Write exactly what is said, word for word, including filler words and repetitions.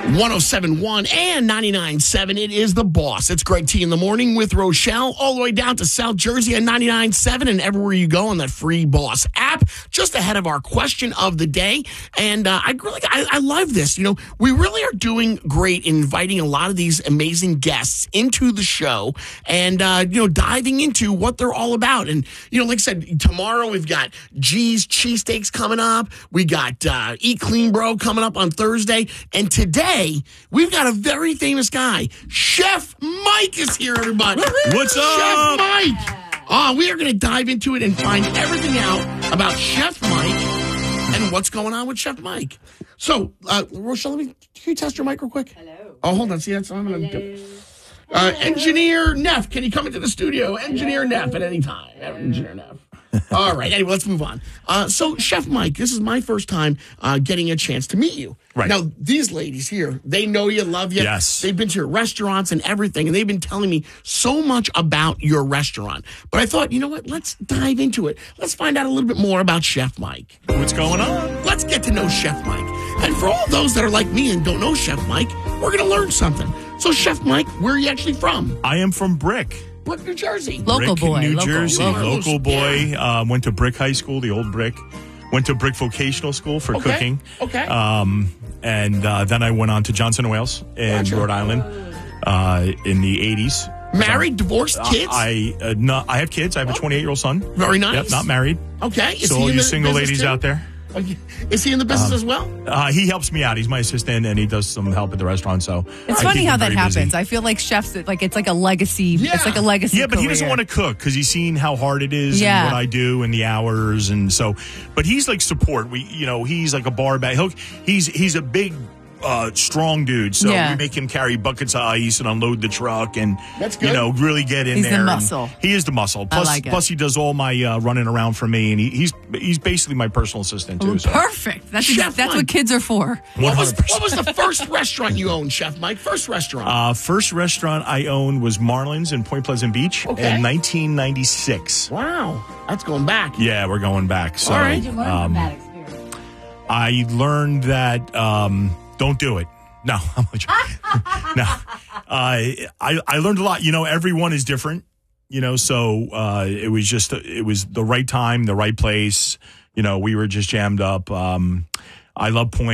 one oh seven point one and ninety-nine point seven. It is The Boss. It's Greg T in the morning with Rochelle, all the way down to South Jersey at ninety-nine point seven and everywhere you go on that free Boss app. Just ahead of our question of the day. And uh, I really, I, I love this. You know, we really are doing great in inviting a lot of these amazing guests into the show and, uh, you know, diving into what they're all about. And, you know, like I said, tomorrow we've got G's Cheesesteaks coming up. We got uh, Eat Clean Bro coming up on Thursday. And today, we've got a very famous guy. Chef Mike is here, everybody. What's up? Chef Mike. Oh, we are going to dive into it and find everything out about Chef Mike and what's going on with Chef Mike. So, uh, Rochelle, let me, can you test your mic real quick? Hello. Oh, hold on. See, that's what I'm going to do. Uh, Engineer Neff, can you come into the studio? Engineer Neff at any time. Engineer Neff. All right. Anyway, let's move on. Uh, so, Chef Mike, this is my first time uh, getting a chance to meet you. Right. Now, these ladies here, they know you, love you. Yes. They've been to your restaurants and everything, and they've been telling me so much about your restaurant. But I thought, you know what? Let's dive into it. Let's find out a little bit more about Chef Mike. What's going on? Let's get to know Chef Mike. And for all those that are like me and don't know Chef Mike, we're going to learn something. So, Chef Mike, where are you actually from? I am from Brick. Brick, New Jersey. Local Brick, boy. New local, Jersey. local. Local boy. Yeah. Uh, went to Brick High School, the old Brick. Went to Brick Vocational School for Okay. cooking. Okay. Um, and uh, then I went on to Johnson and Wales in Gotcha. Rhode Island uh, in the eighties. Married, divorced, Uh, kids? I uh, no, I have kids. I have a twenty-eight-year-old son. Very nice. Yep, not married. Okay. Is So he all in you the single business ladies too? out there. Okay. Is he in the business as well? Uh, he helps me out. He's my assistant, and he does some help at the restaurant. So It's I funny keep how him that very happens. busy. I feel like chefs, like it's like a legacy. Yeah. It's like a legacy. Yeah, but he doesn't career. want to cook because he's seen how hard it is Yeah. and what I do and the hours and so. But he's like support. We, you know, he's like a bar back. He'll, he's he's a big, uh, strong dude. So Yeah. we make him carry buckets of ice and unload the truck and That's good. you know really get in He's the there. and muscle. He is the muscle. Plus, like it. plus he does all my uh, running around for me, and he, he's he's basically my personal assistant too. Ooh, So. perfect. That's Chef that's Mike. what kids are for. What was, one hundred percent. what was the first restaurant you owned, Chef Mike? First restaurant. Uh, first restaurant I owned was Marlin's in Point Pleasant Beach Okay. in nineteen ninety-six. Wow. That's going back. Yeah, we're going back. So All right. Did you learn um, from that experience? I learned that um, don't do it. No, I'm only joking. no. Uh, I I learned a lot. You know, everyone is different. You know, so uh, it was just it was the right time, the right place. You know, we were just jammed up. Um, I love Point.